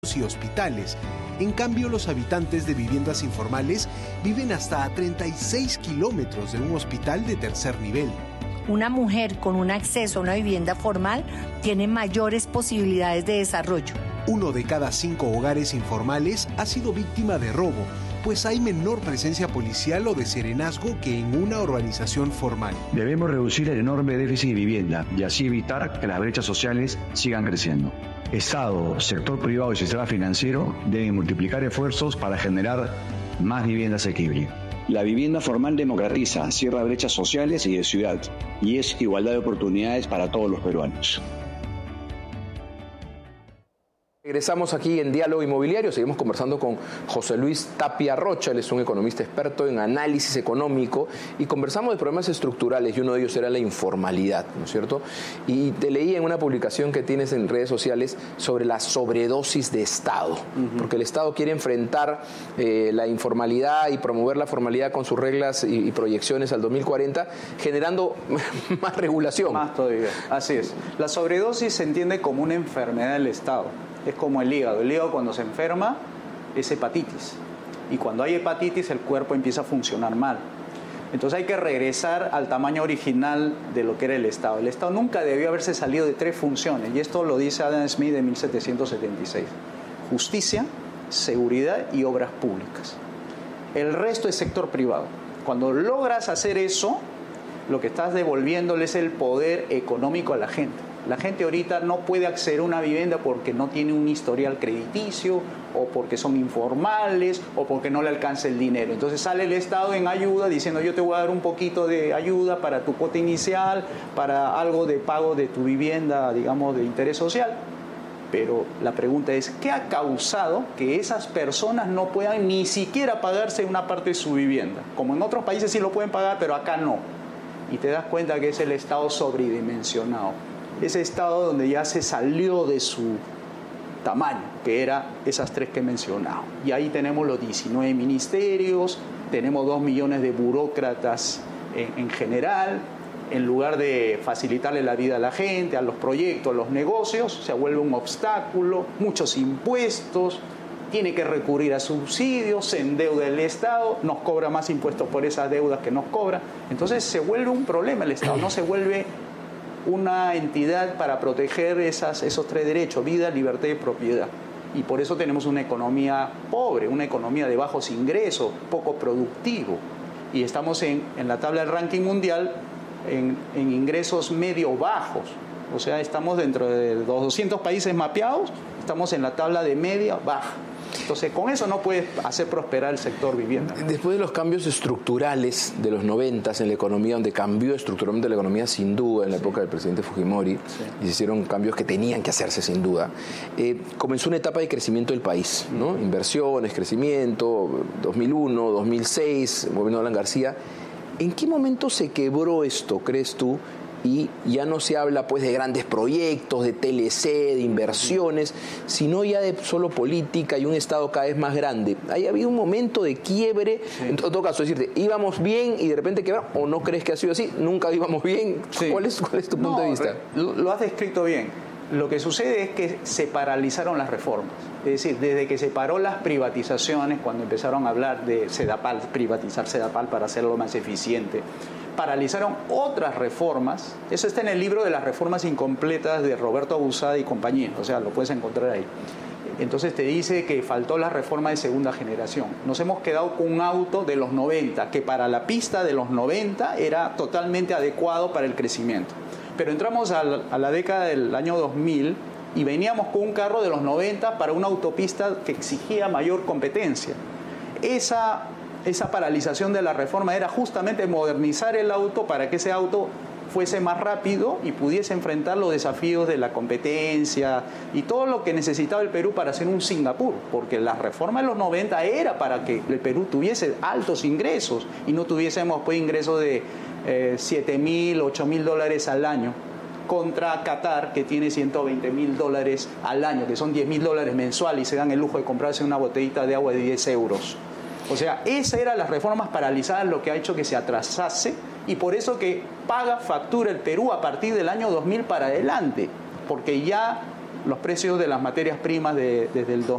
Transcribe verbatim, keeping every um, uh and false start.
y hospitales. En cambio, los habitantes de viviendas informales viven hasta a treinta y seis kilómetros de un hospital de tercer nivel. Una mujer con un acceso a una vivienda formal tiene mayores posibilidades de desarrollo. Uno de cada cinco hogares informales ha sido víctima de robo, pues hay menor presencia policial o de serenazgo que en una urbanización formal. Debemos reducir el enorme déficit de vivienda y así evitar que las brechas sociales sigan creciendo. Estado, sector privado y sistema financiero deben multiplicar esfuerzos para generar más vivienda asequible. La vivienda formal democratiza, cierra brechas sociales y de ciudad, y es igualdad de oportunidades para todos los peruanos. Regresamos aquí en Diálogo Inmobiliario, seguimos conversando con José Luis Tapia Rocha, él es un economista experto en análisis económico y conversamos de problemas estructurales y uno de ellos era la informalidad, ¿no es cierto? Y te leí en una publicación que tienes en redes sociales sobre la sobredosis de Estado, uh-huh. porque el Estado quiere enfrentar eh, la informalidad y promover la formalidad con sus reglas y, y proyecciones al dos mil cuarenta, generando más regulación. Más todavía, así es. La sobredosis se entiende como una enfermedad del Estado. Es como el hígado. El hígado cuando se enferma es hepatitis. Y cuando hay hepatitis el cuerpo empieza a funcionar mal. Entonces hay que regresar al tamaño original de lo que era el Estado. El Estado nunca debió haberse salido de tres funciones. Y esto lo dice Adam Smith en mil setecientos setenta y seis. Justicia, seguridad y obras públicas. El resto es sector privado. Cuando logras hacer eso, lo que estás devolviéndole es el poder económico a la gente. La gente ahorita no puede acceder a una vivienda porque no tiene un historial crediticio o porque son informales o porque no le alcanza el dinero. Entonces sale el Estado en ayuda diciendo yo te voy a dar un poquito de ayuda para tu cuota inicial, para algo de pago de tu vivienda, digamos, de interés social. Pero la pregunta es, ¿qué ha causado que esas personas no puedan ni siquiera pagarse una parte de su vivienda? Como en otros países sí lo pueden pagar, pero acá no. Y te das cuenta que es el Estado sobredimensionado. Ese Estado donde ya se salió de su tamaño, que era esas tres que he mencionado. Y ahí tenemos los diecinueve ministerios, tenemos dos millones de burócratas en, en general. En lugar de facilitarle la vida a la gente, a los proyectos, a los negocios, se vuelve un obstáculo, muchos impuestos, tiene que recurrir a subsidios, se endeuda el Estado, nos cobra más impuestos por esas deudas que nos cobra. Entonces se vuelve un problema el Estado, no se vuelve una entidad para proteger esas, esos tres derechos, vida, libertad y propiedad. Y por eso tenemos una economía pobre, una economía de bajos ingresos, poco productivo. Y estamos en, en la tabla del ranking mundial en, en ingresos medio bajos. O sea, estamos dentro de los doscientos países mapeados, estamos en la tabla de media baja. Entonces, con eso no puedes hacer prosperar el sector vivienda. Después de los cambios estructurales de los noventas en la economía, donde cambió estructuralmente la economía sin duda en la sí. época del presidente Fujimori, sí. y se hicieron cambios que tenían que hacerse sin duda, eh, comenzó una etapa de crecimiento del país, ¿no? Mm. Inversiones, crecimiento, dos mil uno, dos mil seis, el gobierno de Alan García. ¿En qué momento se quebró esto, crees tú? Y ya no se habla pues de grandes proyectos, de T L C, de inversiones, sino ya de solo política y un Estado cada vez más grande. ¿Hay habido un momento de quiebre? Sí. En todo caso, decirte, ¿íbamos bien y de repente quebramos? ¿O no crees que ha sido así? ¿Nunca íbamos bien? Sí. ¿Cuál es, cuál es tu punto no, de vista? Lo, lo has descrito bien. Lo que sucede es que se paralizaron las reformas. Es decir, desde que se paró las privatizaciones, cuando empezaron a hablar de Sedapal, privatizar Sedapal para hacerlo más eficiente, paralizaron otras reformas. Eso está en el libro de las reformas incompletas de Roberto Abusada y compañía, o sea, lo puedes encontrar ahí. Entonces te dice que faltó la reforma de segunda generación. Nos hemos quedado con un auto de los noventa, que para la pista de los noventa era totalmente adecuado para el crecimiento. Pero entramos a la, a la década del año dos mil y veníamos con un carro de los noventa para una autopista que exigía mayor competencia. Esa... Esa paralización de la reforma era justamente modernizar el auto para que ese auto fuese más rápido y pudiese enfrentar los desafíos de la competencia y todo lo que necesitaba el Perú para ser un Singapur, porque la reforma de los noventa era para que el Perú tuviese altos ingresos y no tuviésemos pues ingresos de eh, siete mil, ocho mil dólares al año, contra Qatar, que tiene ciento veinte mil dólares al año, que son diez mil dólares mensuales y se dan el lujo de comprarse una botellita de agua de diez euros. O sea, esas eran las reformas paralizadas lo que ha hecho que se atrasase y por eso que paga factura el Perú a partir del año dos mil para adelante, porque ya los precios de las materias primas de, desde el dos